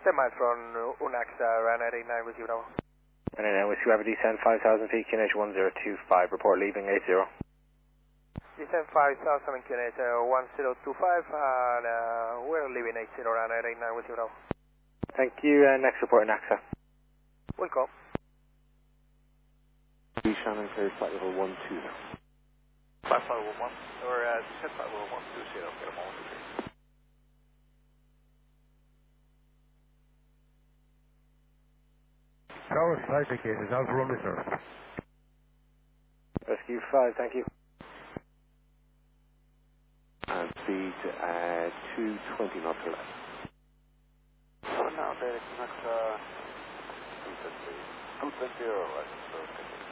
10 miles from UNAXA, Ryanair 89 with you now. And then with you have a descent 5,000 feet, QNH 1025, report leaving 80. Descent 5,000 and QNH 1025, and we're leaving 80, Ryanair 89 with you now. Thank you, next report in AXA. Welcome. Shannon clear flight level 12 now. Flight level 1, or descent flight level 120, get a moment to see. Tower flight indicated, Alpha Romeo, sir. Rescue 5, thank you. And speed 220 knots or less. Now, Derek, next 220, 220, right, so